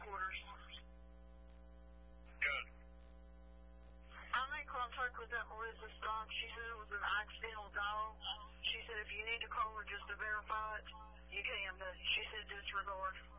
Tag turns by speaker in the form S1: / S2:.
S1: headquarters.
S2: Good.
S1: I'm in contact with that Melissa Stock. She said it was an accidental dial. She said if you need to call her just to verify it, you can, but she said disregard.